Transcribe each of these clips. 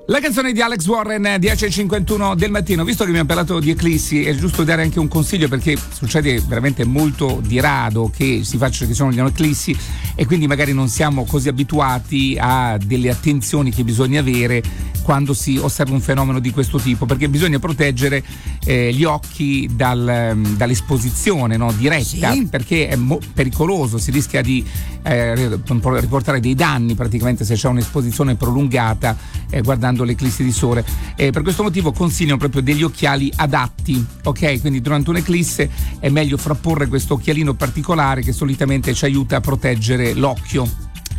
La canzone di Alex Warren, 10:51 del mattino. Visto che mi ha parlato di eclissi, è giusto dare anche un consiglio, perché succede veramente molto di rado che si faccia che sono gli eclissi e quindi magari non siamo così abituati a delle attenzioni che bisogna avere quando si osserva un fenomeno di questo tipo, perché bisogna proteggere gli occhi dall'esposizione, no, diretta, sì, perché è pericoloso, si rischia di riportare dei danni praticamente se c'è un'esposizione prolungata guardando l'eclissi di sole. Per questo motivo consigliano proprio degli occhiali adatti, ok? Quindi durante un'eclisse è meglio frapporre questo occhialino particolare che solitamente ci aiuta a proteggere l'occhio.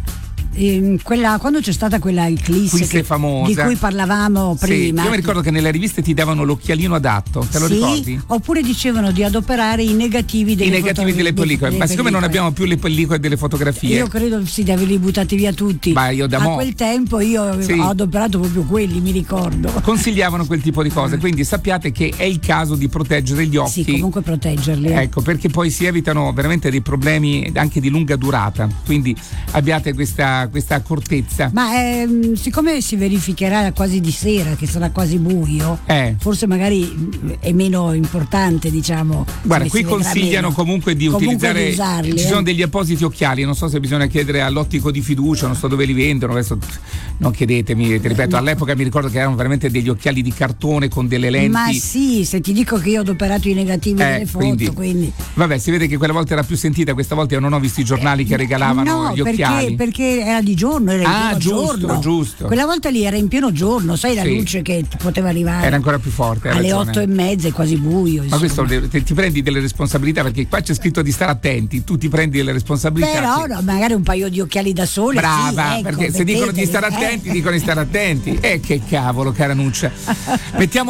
Quando c'è stata quella eclisse famosa di cui parlavamo prima, io mi ricordo che nelle riviste ti davano l'occhialino adatto, te lo ricordi? Oppure dicevano di adoperare i negativi delle pellicole, ma siccome non abbiamo più le pellicole delle fotografie, io credo sì, di averli buttati via tutti. Ma io a quel tempo io ho adoperato proprio quelli, mi ricordo. Consigliavano quel tipo di cose, quindi sappiate che è il caso di proteggere gli occhi. Sì, comunque proteggerli. Ecco, perché poi si evitano veramente dei problemi anche di lunga durata, quindi abbiate questa accortezza. Ma siccome si verificherà quasi di sera, che sarà quasi buio, forse magari è meno importante, diciamo. Guarda, qui consigliano comunque di utilizzare, usarli, ci sono degli appositi occhiali, non so se bisogna chiedere all'ottico di fiducia, non so dove li vendono, adesso non chiedetemi, ti ripeto, all'epoca mi ricordo che erano veramente degli occhiali di cartone con delle lenti. Ma sì, se ti dico che io ho adoperato i negativi delle foto, quindi. Vabbè, si vede che quella volta era più sentita, questa volta io non ho visto i giornali che regalavano gli occhiali. Perché era di giorno, era in pieno giorno. Giusto. Quella volta lì era in pieno giorno, sai, la luce che poteva arrivare. Era ancora più forte. Alle 8:30, quasi buio. Ma questo ti prendi delle responsabilità, perché qua c'è scritto di stare attenti, tu ti prendi delle responsabilità. Però no, magari un paio di occhiali da sole. Brava, sì, perché se dicono di stare attenti, dicono di stare attenti. Che cavolo, cara Nuccia. Mettiamo